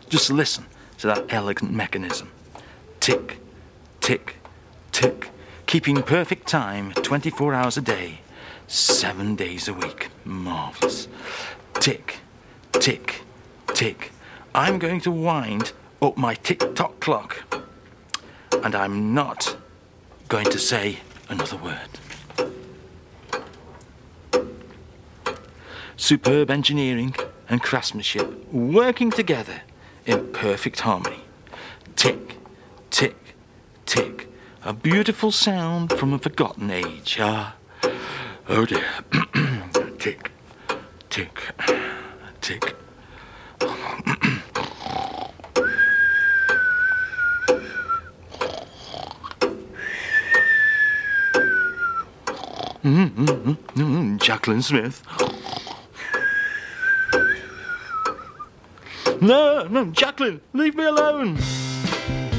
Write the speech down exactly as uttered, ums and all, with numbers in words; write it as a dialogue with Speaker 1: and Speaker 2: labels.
Speaker 1: Just listen to that elegant mechanism. Tick, tick, tick. Keeping perfect time twenty-four hours a day, seven days a week. Marvellous. Tick, tick, tick. I'm going to wind up my tick-tock clock. And I'm not going to say another word. Superb engineering and craftsmanship working together in perfect harmony. Tick, tick, tick. A beautiful sound from a forgotten age. Ah, oh dear. Tick, tick, tick. Mm, mm, mm, mm, Jacqueline Smith. No, no, Jacqueline, leave me alone.